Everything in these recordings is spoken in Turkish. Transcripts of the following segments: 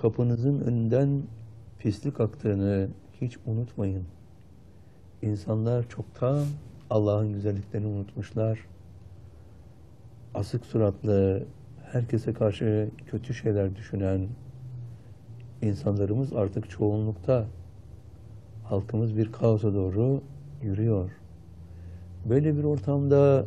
kapınızın önünden pislik aktığını hiç unutmayın. İnsanlar çoktan Allah'ın güzelliklerini unutmuşlar. Asık suratlı, herkese karşı kötü şeyler düşünen insanlarımız artık çoğunlukta. Halkımız bir kaosa doğru yürüyor. Böyle bir ortamda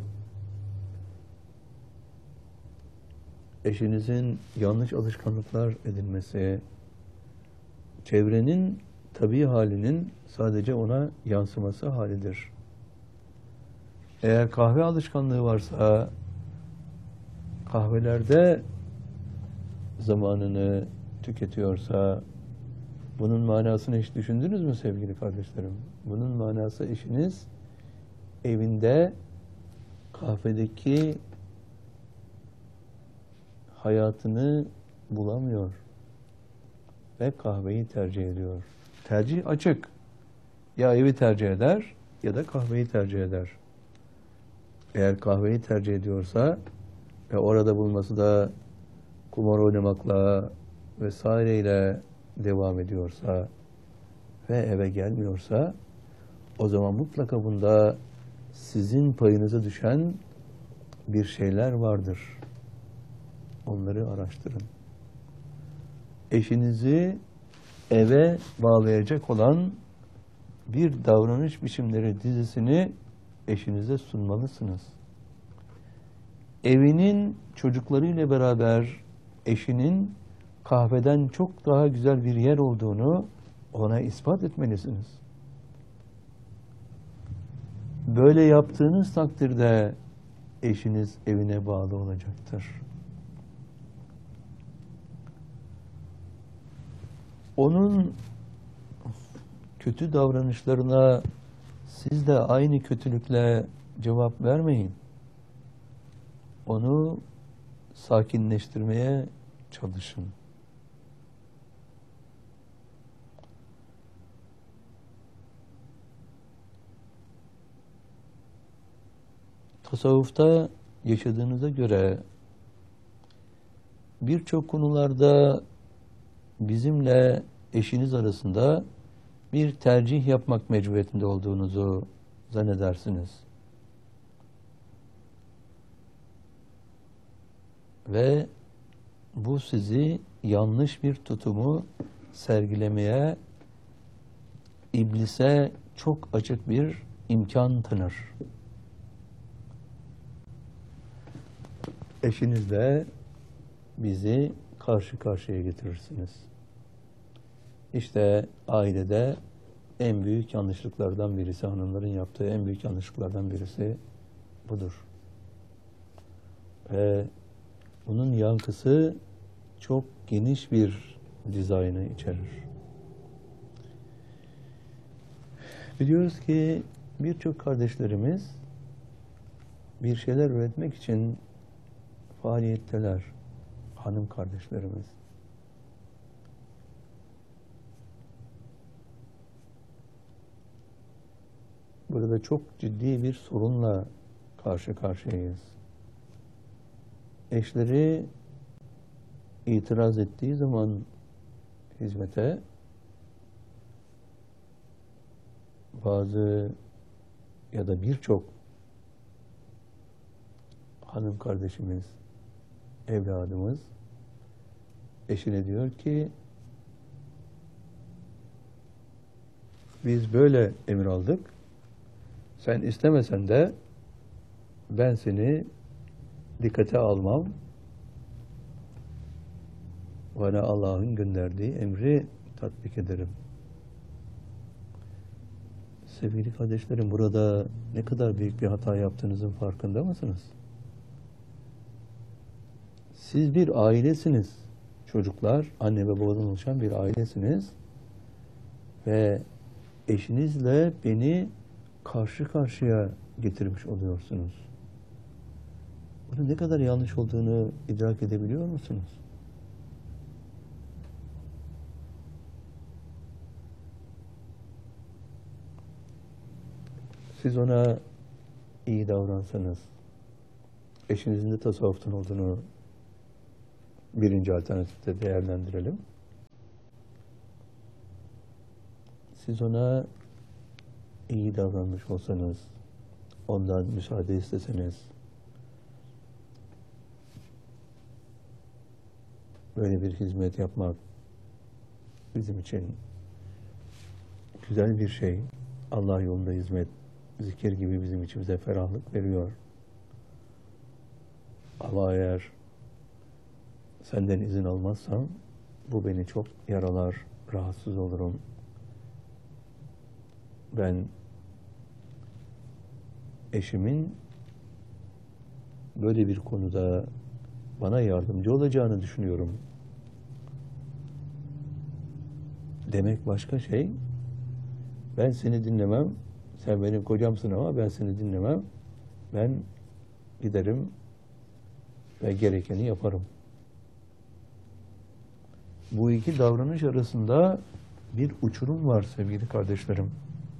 eşinizin yanlış alışkanlıklar edinmesi, çevrenin tabii halinin sadece ona yansıması halidir. Eğer kahve alışkanlığı varsa, kahvelerde zamanını tüketiyorsa, bunun manasını hiç düşündünüz mü sevgili kardeşlerim? Bunun manası eşiniz evinde kahvedeki hayatını bulamıyor ve kahveyi tercih ediyor. Tercih açık. Ya evi tercih eder ya da kahveyi tercih eder. Eğer kahveyi tercih ediyorsa ve orada bulması da kumar oynamakla vesaireyle devam ediyorsa ve eve gelmiyorsa, o zaman mutlaka bunda sizin payınıza düşen bir şeyler vardır. Onları araştırın. Eşinizi eve bağlayacak olan bir davranış biçimleri dizisini eşinize sunmalısınız. Evinin çocuklarıyla beraber eşinin kahveden çok daha güzel bir yer olduğunu ona ispat etmelisiniz. Böyle yaptığınız takdirde eşiniz evine bağlı olacaktır. Onun kötü davranışlarına siz de aynı kötülükle cevap vermeyin. Onu sakinleştirmeye çalışın. Tasavvufta yaşadığınıza göre birçok konularda bizimle eşiniz arasında bir tercih yapmak mecburiyetinde olduğunuzu zannedersiniz. Ve bu sizi yanlış bir tutumu sergilemeye, iblise çok açık bir imkan tanır. Eşinizle bizi karşı karşıya getirirsiniz. İşte ailede en büyük yanlışlıklardan birisi, hanımların yaptığı en büyük yanlışlıklardan birisi budur. Ve bunun yankısı çok geniş bir dizaynı içerir. Biliyoruz ki birçok kardeşlerimiz bir şeyler üretmek için faaliyetteler, hanım kardeşlerimiz. Burada çok ciddi bir sorunla karşı karşıyayız. Eşleri itiraz ettiği zaman hizmete, bazı ya da birçok hanım kardeşimiz, evladımız eşine diyor ki, biz böyle emir aldık, sen istemesen de ben seni dikkate almam, bana Allah'ın gönderdiği emri tatbik ederim. Sevgili kardeşlerim, burada ne kadar büyük bir hata yaptığınızın farkında mısınız? Siz bir ailesiniz. Çocuklar, anne ve babadan oluşan bir ailesiniz. Ve eşinizle beni karşı karşıya getirmiş oluyorsunuz. Bunun ne kadar yanlış olduğunu idrak edebiliyor musunuz? Siz ona iyi davransanız, eşinizin de tasavvuftan olduğunu birinci alternatifte değerlendirelim. siz ona iyi davranmış olsanız, ondan müsaade isteseniz, böyle bir hizmet yapmak bizim için güzel bir şey. Allah yolunda hizmet, zikir gibi bizim içimize ferahlık veriyor. Ama eğer senden izin almazsam, bu beni çok yaralar, rahatsız olurum. Ben eşimin böyle bir konuda bana yardımcı olacağını düşünüyorum. Demek başka şey. Ben seni dinlemem, sen benim kocamsın ama ben seni dinlemem. Ben giderim ve gerekeni yaparım. Bu iki davranış arasında bir uçurum var sevgili kardeşlerim.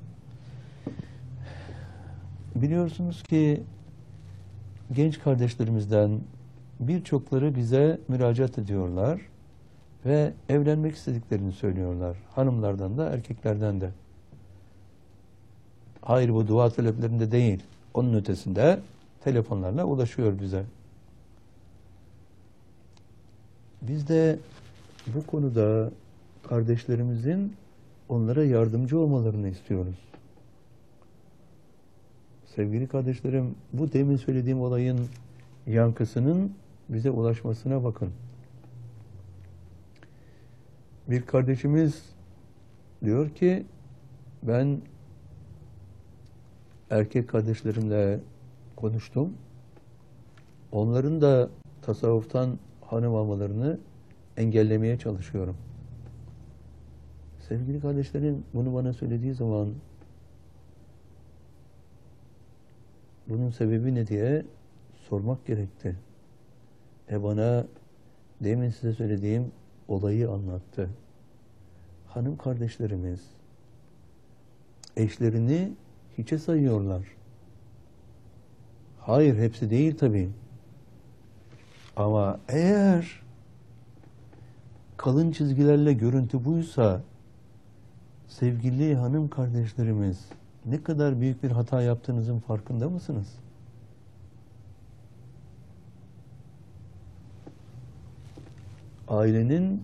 Biliyorsunuz ki genç kardeşlerimizden birçokları bize müracaat ediyorlar ve evlenmek istediklerini söylüyorlar. Hanımlardan da erkeklerden de. Hayır, bu dua taleplerinde değil. Onun ötesinde telefonlarla ulaşıyor bize. Biz de bu konuda kardeşlerimizin onlara yardımcı olmalarını istiyoruz. Sevgili kardeşlerim, bu demin söylediğim olayın yankısının bize ulaşmasına bakın. Bir kardeşimiz diyor ki, ben erkek kardeşlerimle konuştum. Onların da tasavvuftan hanım almalarını engellemeye çalışıyorum. Sevgili kardeşlerim, bunu bana söylediği zaman bunun sebebi ne diye sormak gerekti. Bana demin size söylediğim olayı anlattı. Hanım kardeşlerimiz eşlerini hiçe sayıyorlar. Hayır, hepsi değil tabii. Ama eğer kalın çizgilerle görüntü buysa, sevgili hanım kardeşlerimiz, ne kadar büyük bir hata yaptığınızın farkında mısınız? Ailenin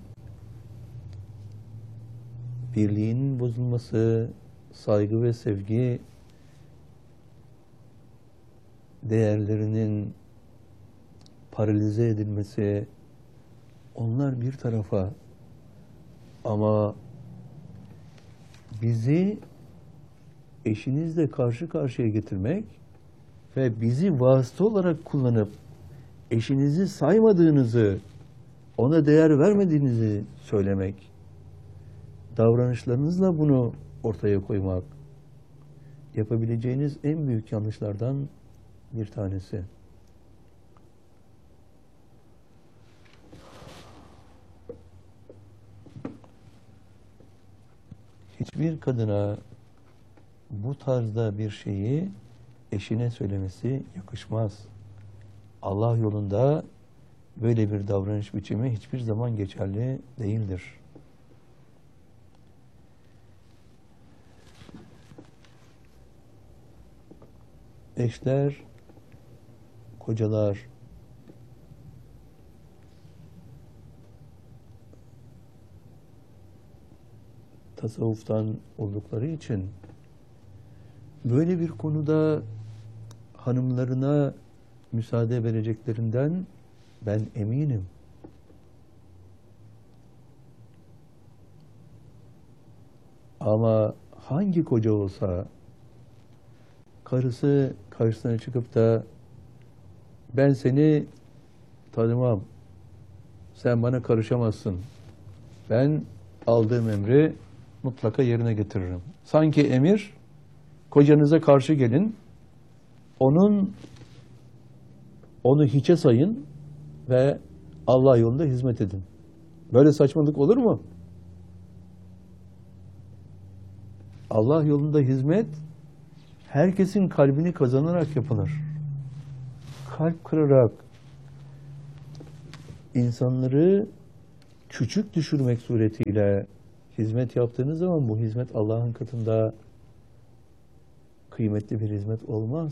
birliğinin bozulması, saygı ve sevgi değerlerinin paralize edilmesi, onlar bir tarafa, ama bizi eşinizle karşı karşıya getirmek ve bizi vasıta olarak kullanıp eşinizi saymadığınızı, ona değer vermediğinizi söylemek, davranışlarınızla bunu ortaya koymak, yapabileceğiniz en büyük yanlışlardan bir tanesi. Hiçbir kadına bu tarzda bir şeyi eşine söylemesi yakışmaz. Allah yolunda böyle bir davranış biçimi hiçbir zaman geçerli değildir. Eşler, kocalar tasavvuftan oldukları için böyle bir konuda hanımlarına müsaade vereceklerinden ben eminim. Ama hangi koca olsa karısı karşısına çıkıp da ben seni tanımam, sen bana karışamazsın, ben aldığım emri mutlaka yerine getiririm. Sanki emir, kocanıza karşı gelin, onu hiçe sayın ve Allah yolunda hizmet edin. Böyle saçmalık olur mu? Allah yolunda hizmet, herkesin kalbini kazanarak yapılır. Kalp kırarak, insanları küçük düşürmek suretiyle hizmet yaptığınız zaman bu hizmet Allah'ın katında kıymetli bir hizmet olmaz.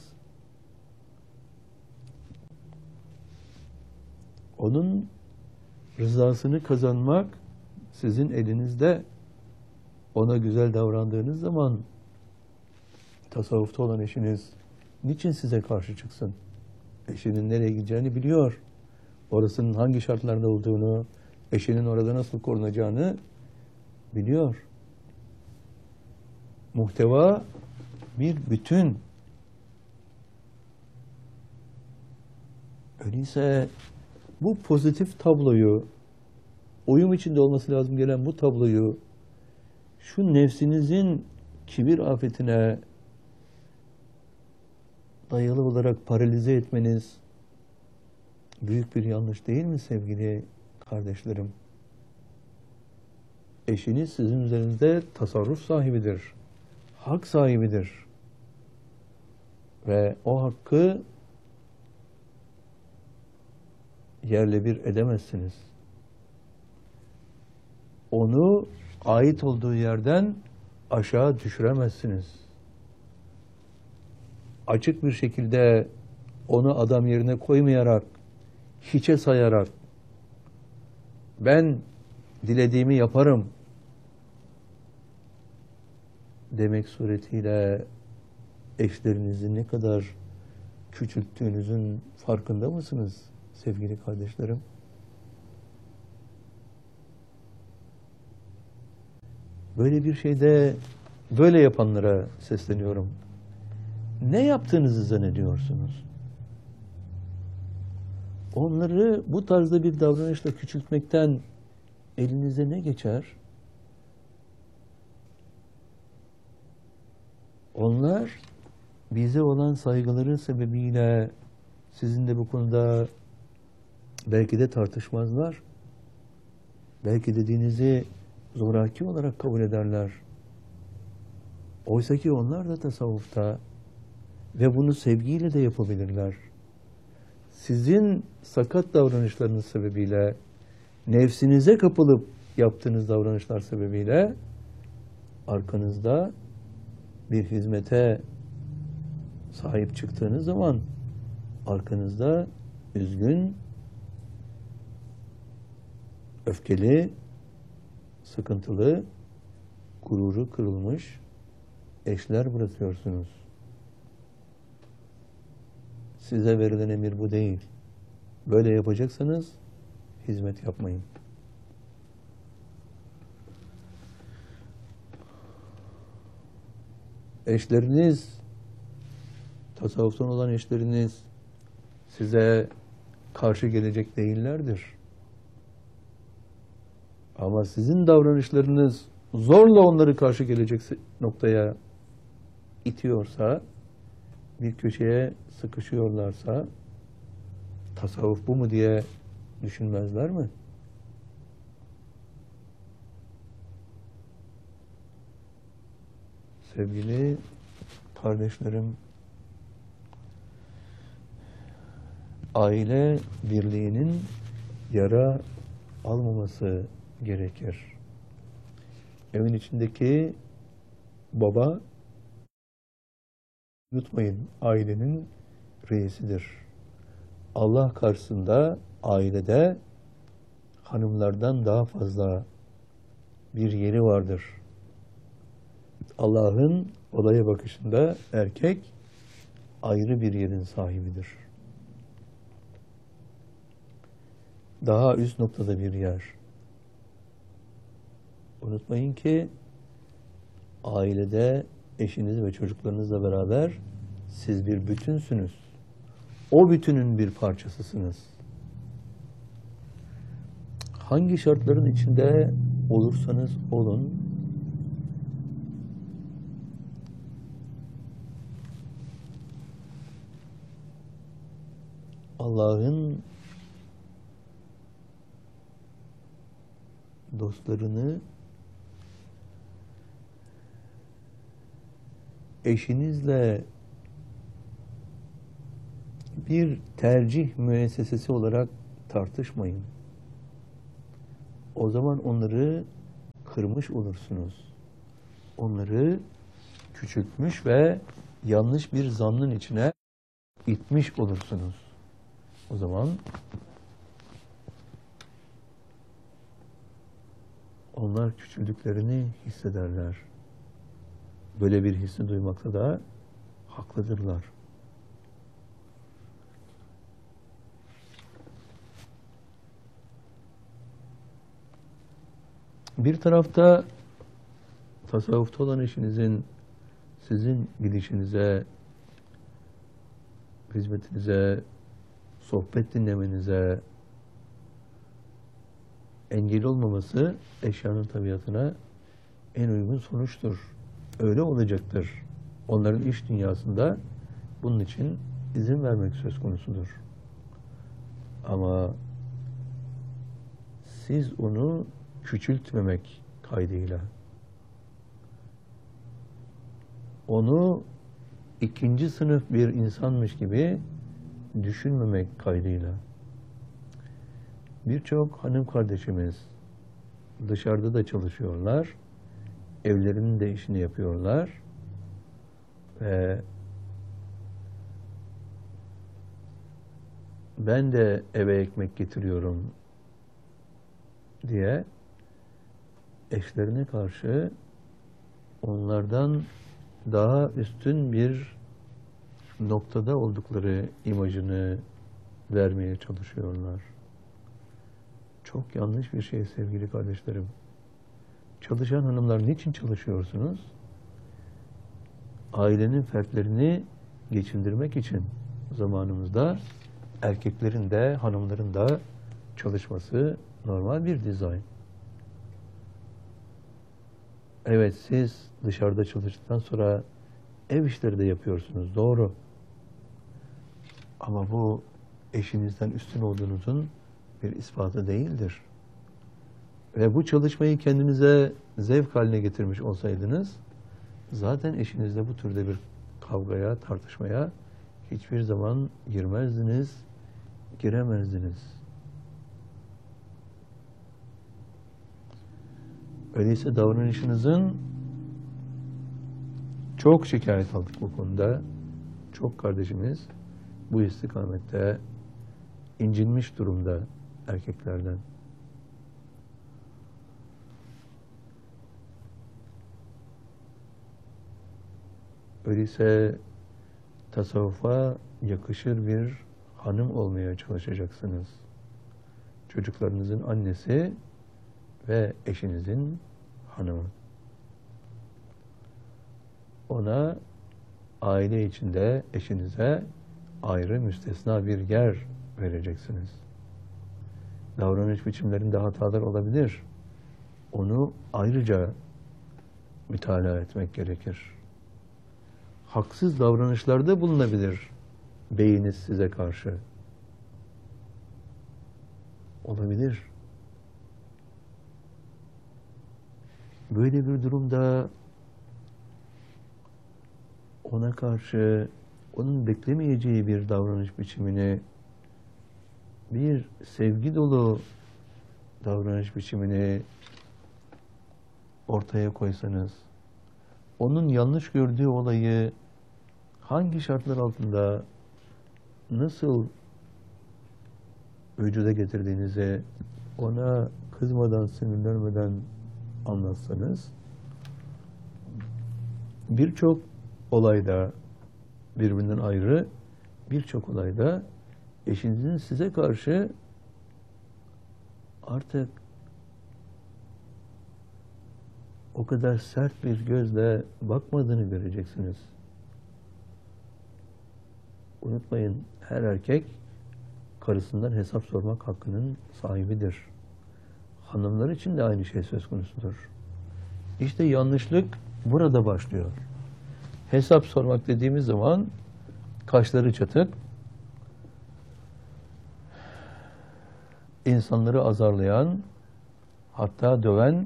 Onun rızasını kazanmak sizin elinizde. Ona güzel davrandığınız zaman tasavvufta olan eşiniz niçin size karşı çıksın? Eşinin nereye gideceğini biliyor. Orasının hangi şartlarda olduğunu, eşinin orada nasıl korunacağını biliyor. Muhteva bir bütün. Öyleyse bu pozitif tabloyu, uyum içinde olması lazım gelen bu tabloyu, şu nefsinizin kibir afetine dayalı olarak paralize etmeniz büyük bir yanlış değil mi sevgili kardeşlerim? Eşiniz sizin üzerinizde tasarruf sahibidir, hak sahibidir. Ve o hakkı yerle bir edemezsiniz. Onu ait olduğu yerden aşağı düşüremezsiniz. Açık bir şekilde onu adam yerine koymayarak, hiçe sayarak, ben dilediğimi yaparım demek suretiyle eşlerinizi ne kadar küçülttüğünüzün farkında mısınız sevgili kardeşlerim? Böyle bir şeyde böyle yapanlara sesleniyorum. Ne yaptığınızı zannediyorsunuz? Onları bu tarzda bir davranışla küçültmekten elinize ne geçer? Onlar bize olan saygıları sebebiyle sizinle bu konuda belki de tartışmazlar. Belki dediğinizi zoraki olarak kabul ederler. Oysa ki onlar da tasavvufta ve bunu sevgiyle de yapabilirler. Sizin sakat davranışlarınız sebebiyle, nefsinize kapılıp yaptığınız davranışlar sebebiyle arkanızda bir hizmete sahip çıktığınız zaman arkanızda üzgün, öfkeli, sıkıntılı, gururu kırılmış eşler bırakıyorsunuz. Size verilen emir bu değil. Böyle yapacaksanız hizmet yapmayın. Eşleriniz, tasavvuftan olan eşleriniz size karşı gelecek değillerdir. Ama sizin davranışlarınız zorla onları karşı gelecek noktaya itiyorsa, bir köşeye sıkışıyorlarsa, tasavvuf bu mu diye düşünmezler mi? Sevgili kardeşlerim, aile birliğinin yara almaması gerekir. Evin içindeki baba, unutmayın, ailenin reisidir. Allah karşısında ailede hanımlardan daha fazla bir yeri vardır. Allah'ın olaya bakışında erkek ayrı bir yerin sahibidir. Daha üst noktada bir yer. Unutmayın ki ailede eşiniz ve çocuklarınızla beraber siz bir bütünsünüz. O bütünün bir parçasısınız. Hangi şartların içinde olursanız olun, Allah'ın dostlarını eşinizle bir tercih müessesesi olarak tartışmayın. O zaman onları kırmış olursunuz. Onları küçültmüş ve yanlış bir zannın içine itmiş olursunuz. O zaman onlar küçüldüklerini hissederler. Böyle bir hissi duymakta da haklıdırlar. Bir tarafta tasavvufta olan işinizin sizin gidişinize, hizmetinize, sohbet dinlemenize engel olmaması eşyanın tabiatına en uygun sonuçtur. Öyle olacaktır. Onların iş dünyasında bunun için izin vermek söz konusudur. Ama siz onu küçültmemek kaydıyla, onu ikinci sınıf bir insanmış gibi düşünmemek kaydıyla, birçok hanım kardeşimiz dışarıda da çalışıyorlar, evlerinin de işini yapıyorlar ve ben de eve ekmek getiriyorum diye eşlerine karşı onlardan daha üstün bir noktada oldukları imajını vermeye çalışıyorlar. Çok yanlış bir şey sevgili kardeşlerim. Çalışan hanımlar niçin çalışıyorsunuz? Ailenin fertlerini geçindirmek için zamanımızda erkeklerin de hanımların da çalışması normal bir dizayn. Evet, siz dışarıda çalıştıktan sonra ev işleri de yapıyorsunuz, doğru. Ama bu eşinizden üstün olduğunuzun bir ispatı değildir. Ve bu çalışmayı kendinize zevk haline getirmiş olsaydınız, zaten eşinizle bu türde bir kavgaya, tartışmaya hiçbir zaman girmezdiniz, giremezdiniz. Öyleyse davranışınızın çok şikayet aldık bu konuda. Çok kardeşimiz bu istikamette incinmiş durumda erkeklerden. Öyleyse tasavvufa yakışır bir hanım olmaya çalışacaksınız. Çocuklarınızın annesi ve eşinizin hanımı. Ona aile içinde eşinize ayrı müstesna bir yer vereceksiniz. Davranış biçimlerinde hatalar olabilir. Onu ayrıca mütalaa etmek gerekir. Haksız davranışlarda bulunabilir beyiniz size karşı. Olabilir. Böyle bir durumda ona karşı onun beklemeyeceği bir davranış biçimini, bir sevgi dolu davranış biçimini ortaya koysanız, onun yanlış gördüğü olayı hangi şartlar altında nasıl vücuda getirdiğinizi ona kızmadan, sinirlenmeden anlatsanız, birçok olayda birbirinden ayrı, birçok olayda eşinizin size karşı artık o kadar sert bir gözle bakmadığını göreceksiniz. Unutmayın, her erkek karısından hesap sormak hakkının sahibidir. Hanımlar için de aynı şey söz konusudur. İşte yanlışlık burada başlıyor. Hesap sormak dediğimiz zaman kaşları çatık, insanları azarlayan, hatta döven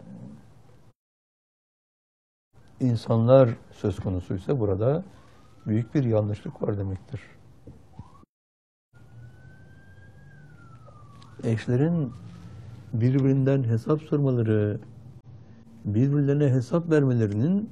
insanlar söz konusuysa burada büyük bir yanlışlık var demektir. Eşlerin birbirinden hesap sormaları birbirlerine hesap vermelerinin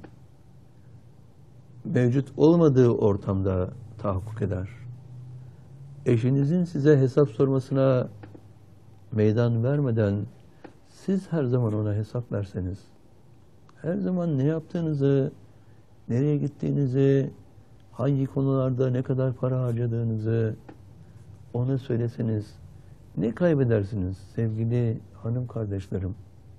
mevcut olmadığı ortamda tahakkuk eder. Eşinizin size hesap sormasına meydan vermeden siz her zaman ona hesap verseniz, her zaman ne yaptığınızı, nereye gittiğinizi, hangi konularda ne kadar para harcadığınızı ona söyleseniz ne kaybedersiniz sevgili hanım kardeşlerim?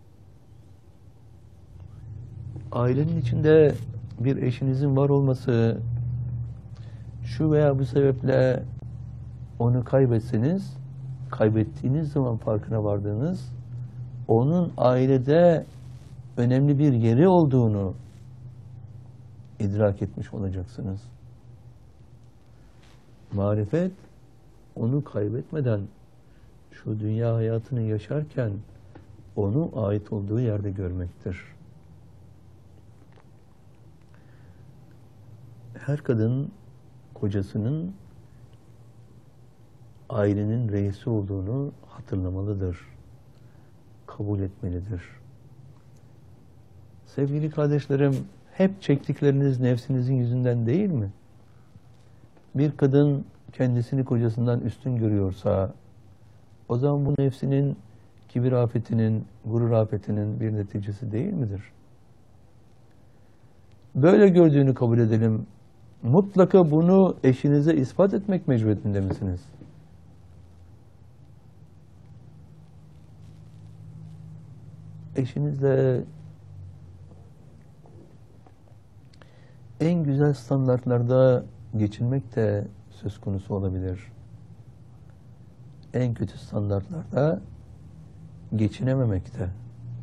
Ailenin içinde bir eşinizin var olması, şu veya bu sebeple onu kaybetseniz, kaybettiğiniz zaman farkına vardığınız, onun ailede önemli bir yeri olduğunu idrak etmiş olacaksınız. Marifet, onu kaybetmeden, şu dünya hayatını yaşarken, onu ait olduğu yerde görmektir. Her kadın, kocasının ailenin reisi olduğunu hatırlamalıdır, kabul etmelidir. Sevgili kardeşlerim, hep çektikleriniz nefsinizin yüzünden değil mi? Bir kadın kendisini kocasından üstün görüyorsa, o zaman bu nefsinin kibir afetinin, gurur afetinin bir neticesi değil midir? Böyle gördüğünü kabul edelim. Mutlaka bunu eşinize ispat etmek mecburiyetinde misiniz? Eşinizle en güzel standartlarda geçinmek de söz konusu olabilir. En kötü standartlarda geçinememek de.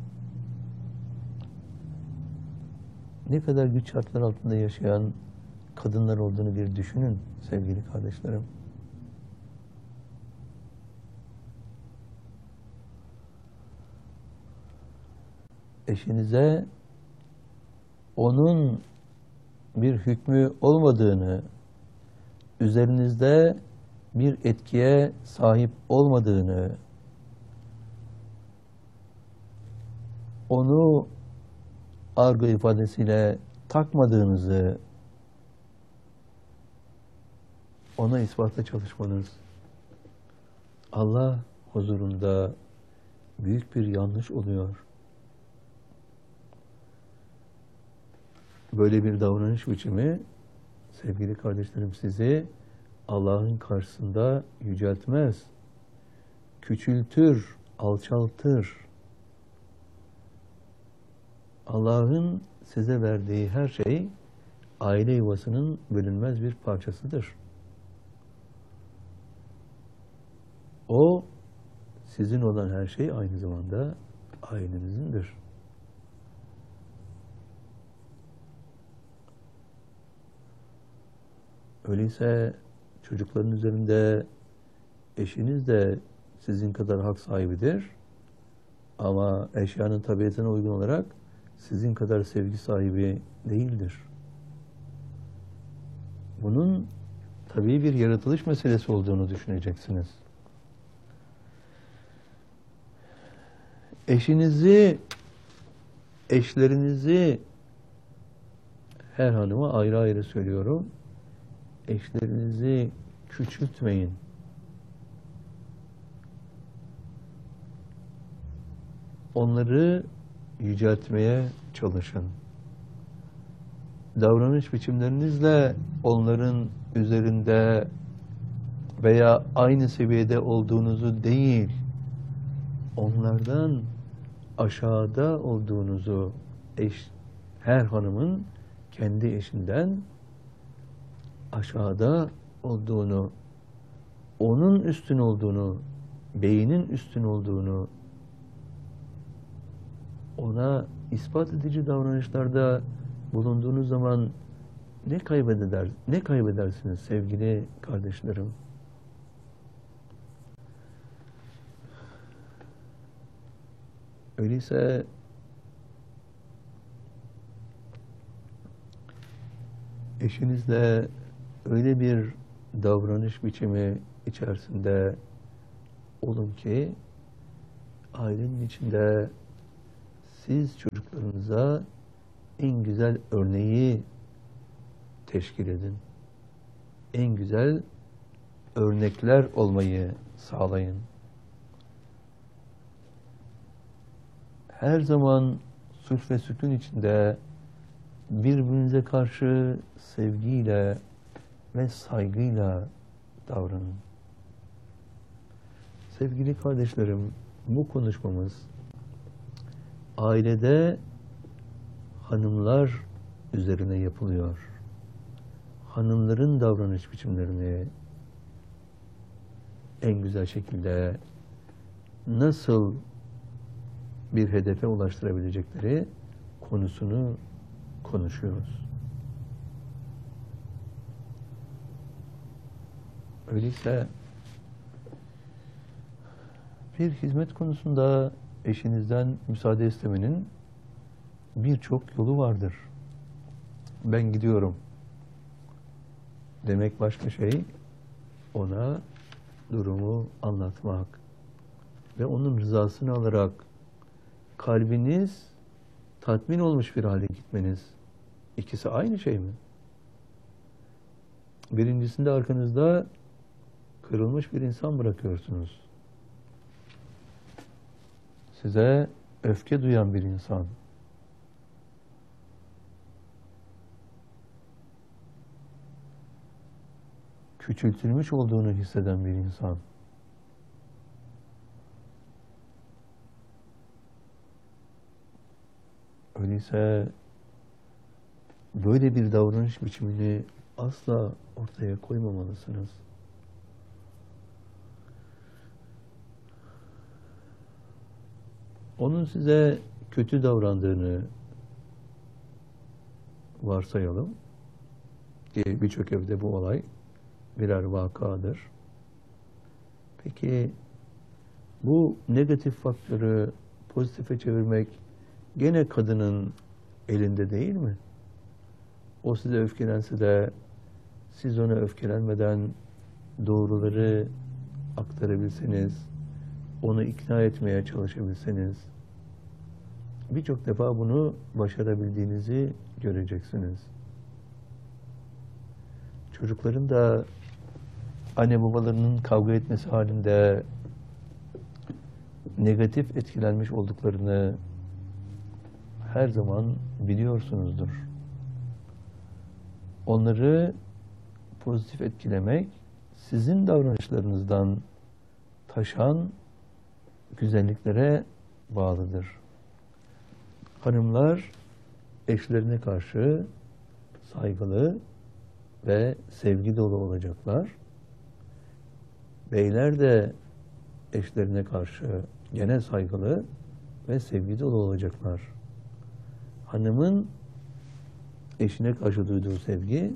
Ne kadar güç şartlar altında yaşayan kadınlar olduğunu bir düşünün sevgili kardeşlerim. Eşinize onun bir hükmü olmadığını, üzerinizde bir etkiye sahip olmadığını, onu argo ifadesiyle takmadığınızı ona ispata çalışmanız Allah huzurunda büyük bir yanlış oluyor. Böyle bir davranış biçimi sevgili kardeşlerim sizi Allah'ın karşısında yüceltmez, küçültür, alçaltır. Allah'ın size verdiği her şey aile yuvasının bölünmez bir parçasıdır. O sizin olan her şey aynı zamanda ailenizin. Öyleyse çocukların üzerinde eşiniz de sizin kadar hak sahibidir. Ama eşyanın tabiatına uygun olarak sizin kadar sevgi sahibi değildir. Bunun tabii bir yaratılış meselesi olduğunu düşüneceksiniz. Eşlerinizi, her hanıma ayrı ayrı söylüyorum, eşlerinizi küçültmeyin. Onları yüceltmeye çalışın. Davranış biçimlerinizle onların üzerinde veya aynı seviyede olduğunuzu değil, onlardan aşağıda olduğunuzu, her hanımın kendi eşinden aşağıda olduğunu, onun üstün olduğunu, beynin üstün olduğunu ona ispat edici davranışlarda bulunduğunuz zaman ne kaybedersiniz sevgili kardeşlerim? Öyleyse eşinizle öyle bir davranış biçimi içerisinde olun ki ailenin içinde siz çocuklarınıza en güzel örneği teşkil edin. En güzel örnekler olmayı sağlayın. Her zaman sulh ve sükun içinde birbirinize karşı sevgiyle ve saygıyla davranın. Sevgili kardeşlerim, bu konuşmamız ailede hanımlar üzerine yapılıyor. Hanımların davranış biçimlerini en güzel şekilde nasıl bir hedefe ulaştırabilecekleri konusunu konuşuyoruz. Öyleyse bir hizmet konusunda eşinizden müsaade istemenin birçok yolu vardır. Ben gidiyorum demek başka şey, ona durumu anlatmak ve onun rızasını alarak kalbiniz tatmin olmuş bir hale gitmeniz, ikisi aynı şey mi? Birincisinde arkanızda kırılmış bir insan bırakıyorsunuz. Size öfke duyan bir insan. Küçültülmüş olduğunu hisseden bir insan. Öyleyse böyle bir davranış biçimini asla ortaya koymamalısınız. Onun size kötü davrandığını varsayalım ki birçok evde bu olay birer vakadır. Peki bu negatif faktörü pozitife çevirmek gene kadının elinde değil mi? O size öfkelense de siz ona öfkelenmeden doğruları aktarabilseniz, onu ikna etmeye çalışabilseniz, birçok defa bunu başarabildiğinizi göreceksiniz. Çocukların da anne babalarının kavga etmesi halinde negatif etkilenmiş olduklarını her zaman biliyorsunuzdur. Onları pozitif etkilemek, sizin davranışlarınızdan taşan güzelliklere bağlıdır. Hanımlar eşlerine karşı saygılı ve sevgi dolu olacaklar. Beyler de eşlerine karşı gene saygılı ve sevgi dolu olacaklar. Hanımın eşine karşı duyduğu sevgi,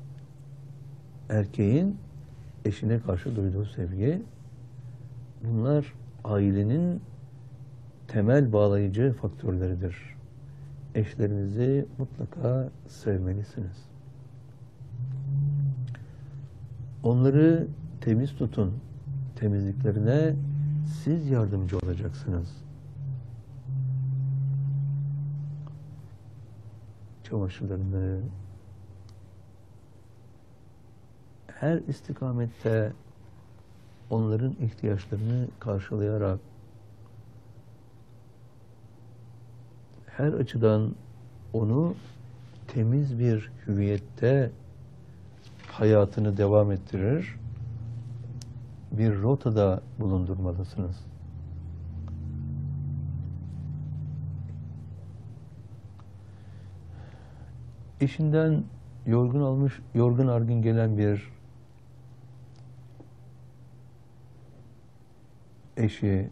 erkeğin eşine karşı duyduğu sevgi, bunlar ailenin temel bağlayıcı faktörleridir. Eşlerinizi mutlaka sevmelisiniz. Onları temiz tutun. Temizliklerine siz yardımcı olacaksınız. Çamaşırlarını her istikamette onların ihtiyaçlarını karşılayarak her açıdan onu temiz bir hüviyette hayatını devam ettirir, bir rotada bulundurmalısınız. İşinden yorgun argın gelen bir eşi,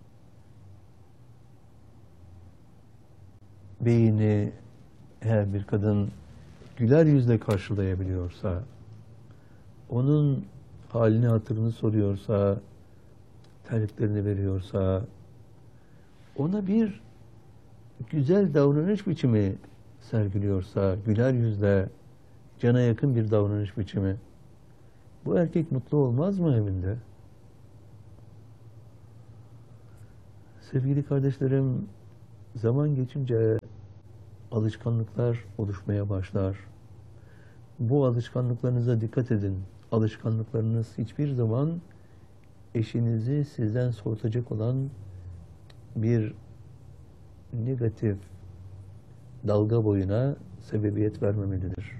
beyini eğer bir kadın güler yüzle karşılayabiliyorsa, onun halini hatırını soruyorsa, terliklerini veriyorsa, ona bir güzel davranış biçimi sergiliyorsa, güler yüzle, cana yakın bir davranış biçimi, bu erkek mutlu olmaz mı evinde? Sevgili kardeşlerim, Zaman geçince alışkanlıklar oluşmaya başlar. Bu alışkanlıklarınıza dikkat edin. Alışkanlıklarınız hiçbir zaman eşinizi sizden soğutacak olan bir negatif dalga boyuna sebebiyet vermemelidir.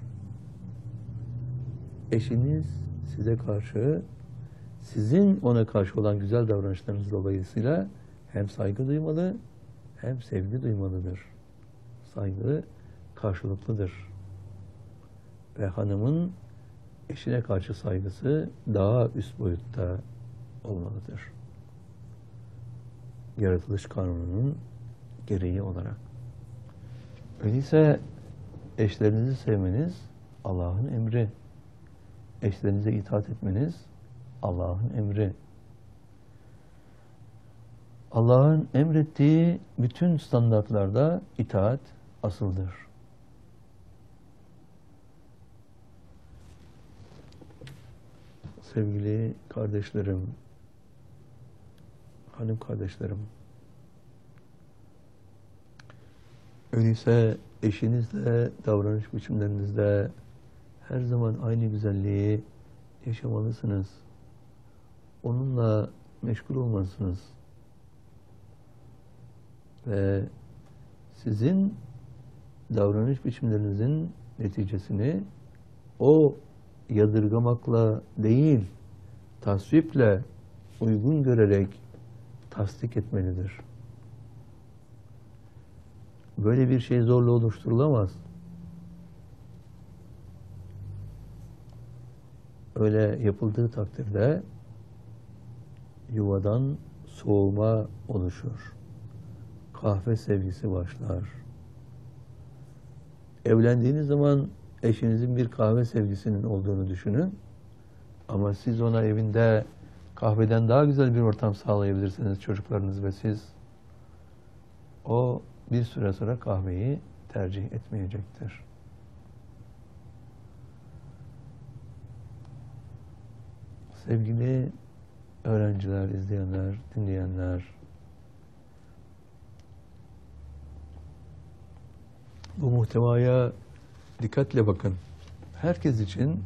Eşiniz size karşı, sizin ona karşı olan güzel davranışlarınız dolayısıyla hem saygı duymalı, hem sevgi duymalıdır. Saygı karşılıklıdır. Ve hanımın eşine karşı saygısı daha üst boyutta olmalıdır. Yaratılış kanununun gereği olarak. Öyleyse eşlerinizi sevmeniz Allah'ın emri. Eşlerinize itaat etmeniz Allah'ın emri. Allah'ın emrettiği bütün standartlarda itaat asıldır. Sevgili kardeşlerim, hanım kardeşlerim, öyleyse eşinizle davranış biçimlerinizde her zaman aynı güzelliği yaşamalısınız. Onunla meşgul olmalısınız. Ve sizin davranış biçimlerinizin neticesini o yadırgamakla değil, tasviple uygun görerek tasdik etmelidir. Böyle bir şey zorla oluşturulamaz. Öyle yapıldığı takdirde yuvadan soğuma oluşur. Kahve sevgisi başlar. Evlendiğiniz zaman eşinizin bir kahve sevgisinin olduğunu düşünün. Ama siz ona evinde kahveden daha güzel bir ortam sağlayabilirsiniz, çocuklarınız ve siz. O bir süre sonra kahveyi tercih etmeyecektir. Sevgili öğrenciler, izleyenler, dinleyenler, bu muhtevaya dikkatle bakın. Herkes için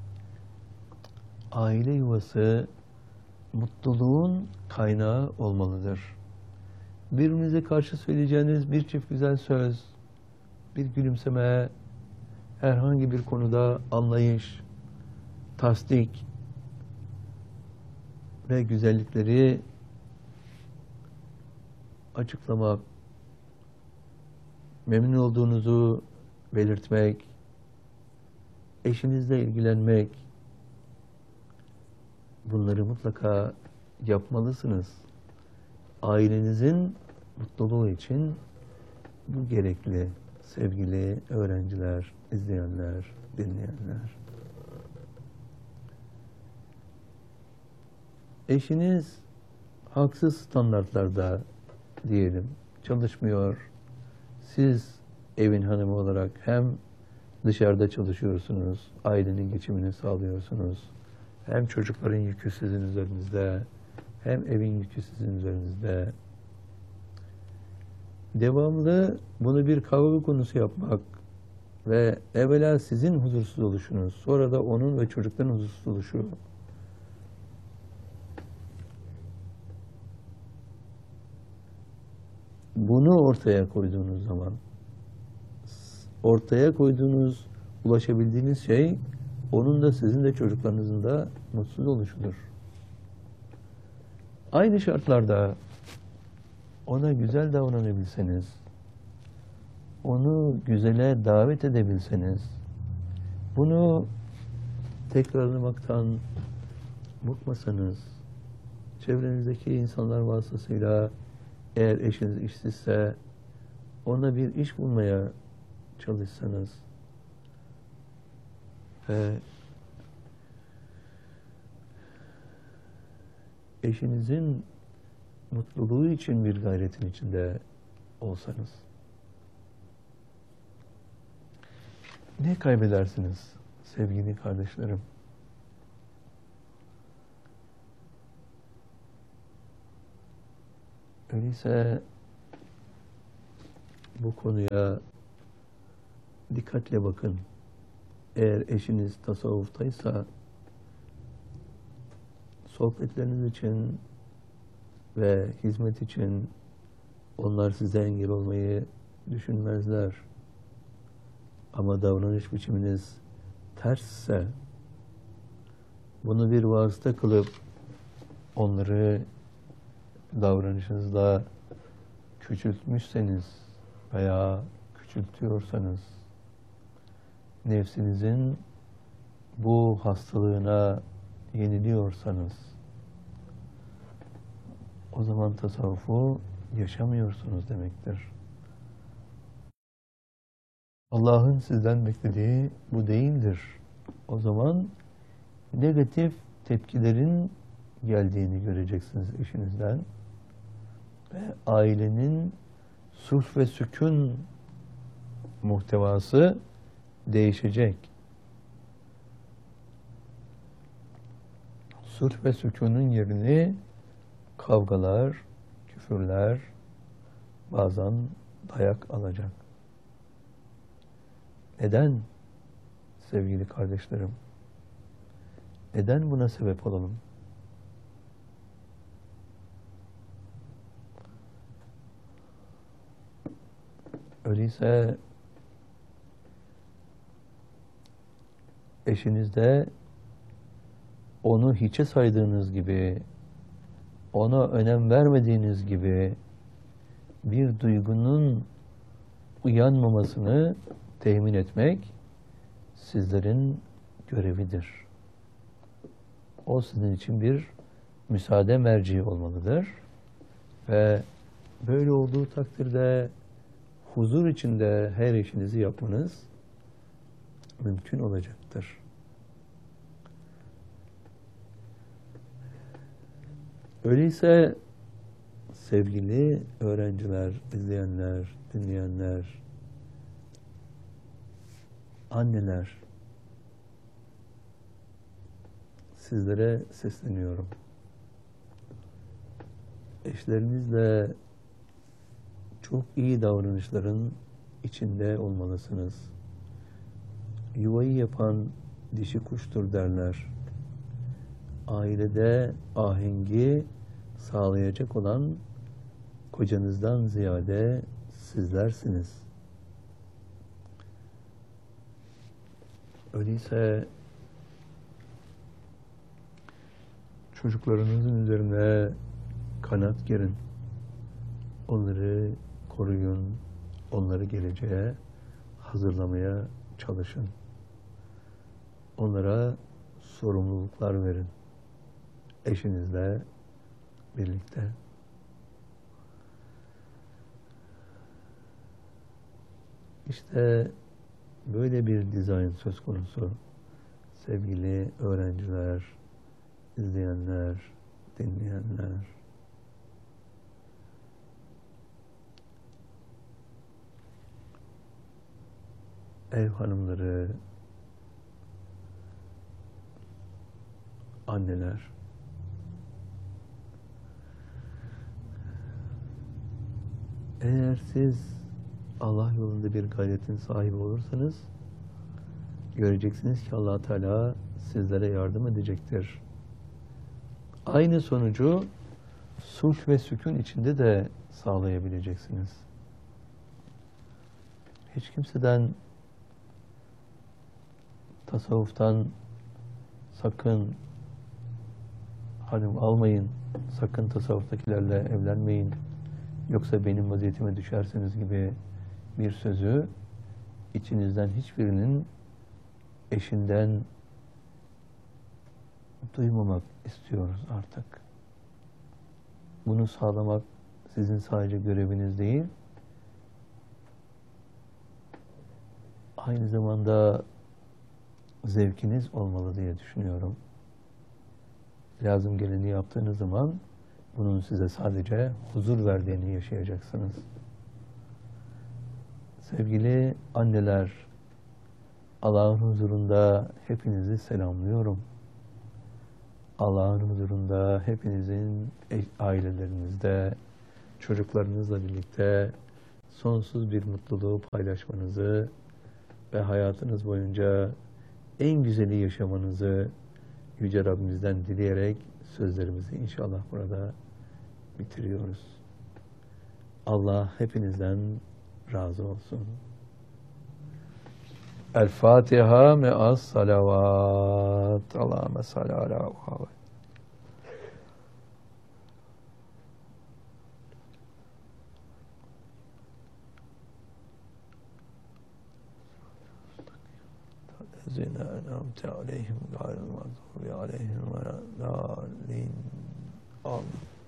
aile yuvası mutluluğun kaynağı olmalıdır. Birbirinize karşı söyleyeceğiniz bir çift güzel söz, bir gülümseme, herhangi bir konuda anlayış, tasdik ve güzellikleri açıklamak, memnun olduğunuzu belirtmek, eşinizle ilgilenmek, bunları mutlaka yapmalısınız. Ailenizin mutluluğu için bu gerekli sevgili öğrenciler, izleyenler, dinleyenler. Eşiniz haksız standartlarda diyelim çalışmıyor. Siz evin hanımı olarak hem dışarıda çalışıyorsunuz, ailenin geçimini sağlıyorsunuz. Hem çocukların yükü sizin üzerinizde, hem evin yükü sizin üzerinizde. Devamlı bunu bir kavga konusu yapmak ve evvela sizin huzursuz oluşunuz, sonra da onun ve çocukların huzursuz oluşu. Bunu ortaya koyduğunuz zaman, ortaya koyduğunuz, ulaşabildiğiniz şey, onun da sizin de çocuklarınızın da mutsuz oluşudur. Aynı şartlarda ona güzel davranabilseniz, onu güzele davet edebilseniz, bunu tekrarlamaktan bıkmasanız, çevrenizdeki insanlar vasıtasıyla eğer eşiniz işsizse ona bir iş bulmaya çalışsanız ve eşinizin mutluluğu için bir gayretin içinde olsanız ne kaybedersiniz sevgili kardeşlerim? Öyleyse bu konuya dikkatle bakın. Eğer eşiniz tasavvuftaysa sohbetleriniz için ve hizmet için onlar size engel olmayı düşünmezler. Ama davranış biçiminiz tersse, bunu bir vasıta kılıp onları davranışınızla küçültmüşseniz veya küçültüyorsanız, nefsinizin bu hastalığına yeniliyorsanız, o zaman tasavvufu yaşamıyorsunuz demektir. Allah'ın sizden beklediği bu değildir. O zaman negatif tepkilerin geldiğini göreceksiniz eşinizden ve ailenin sulh ve sükun muhtevası değişecek. Sulh ve sükunun yerini kavgalar, küfürler, bazen dayak alacak. Neden sevgili kardeşlerim? Neden buna sebep olalım? Öyleyse eşinizde onu hiçe saydığınız gibi, ona önem vermediğiniz gibi bir duygunun uyanmamasını temin etmek sizlerin görevidir. O sizin için bir müsaade merci olmalıdır. Ve böyle olduğu takdirde huzur içinde her işinizi yapmanız mümkün olacaktır. Öyleyse sevgili öğrenciler, izleyenler, dinleyenler, anneler, sizlere sesleniyorum. Eşlerinizle çok iyi davranışların içinde olmalısınız. Yuvayı yapan dişi kuştur derler. Ailede ahengi sağlayacak olan kocanızdan ziyade sizlersiniz. Öyleyse çocuklarınızın üzerine kanat gerin. Onları koruyun. Onları geleceğe hazırlamaya çalışın. Onlara sorumluluklar verin. Eşinizle birlikte. İşte böyle bir dizayn söz konusu. Sevgili öğrenciler, izleyenler, dinleyenler. Ev hanımları, anneler. Eğer siz Allah yolunda bir gayretin sahibi olursanız, göreceksiniz ki Allah Teala sizlere yardım edecektir. Aynı sonucu sulh ve sükun içinde de sağlayabileceksiniz. Hiç kimseden tasavvuftan sakın hanım almayın, sakın tasavvuftakilerle evlenmeyin, yoksa benim vaziyetime düşersiniz gibi bir sözü içinizden hiçbirinin eşinden duymamak istiyoruz artık. Bunu sağlamak sizin sadece göreviniz değil, aynı zamanda zevkiniz olmalı diye düşünüyorum. Lazım geleni yaptığınız zaman bunun size sadece huzur verdiğini yaşayacaksınız. Sevgili anneler, Allah'ın huzurunda hepinizi selamlıyorum. Allah'ın huzurunda hepinizin ailelerinizde, çocuklarınızla birlikte sonsuz bir mutluluğu paylaşmanızı ve hayatınız boyunca en güzeli yaşamanızı Yüce Rabbimizden dileyerek sözlerimizi inşallah burada bitiriyoruz. Allah hepinizden razı olsun. El Fatiha me'as salavat. Allahümme salli ala Muhammed. Zina en'amte aleyhim gayril mağdubi aleyhim ve lâlin. Amin.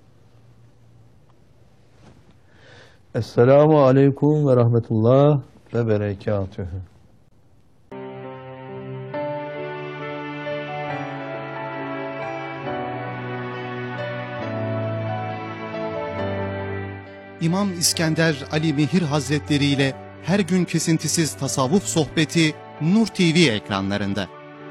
Esselamu aleyküm ve rahmetullah ve berekatühü. İmam İskender Ali Mihir Hazretleri ile her gün kesintisiz tasavvuf sohbeti Nur TV ekranlarında.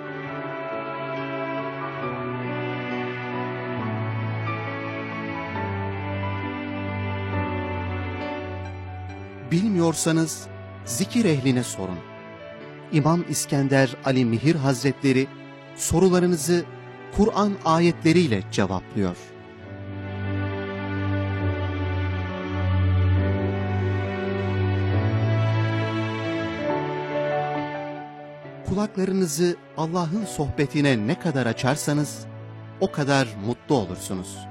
Bilmiyorsanız zikir ehline sorun. İmam İskender Ali Mihir Hazretleri sorularınızı Kur'an ayetleriyle cevaplıyor. Kulaklarınızı Allah'ın sohbetine ne kadar açarsanız o kadar mutlu olursunuz.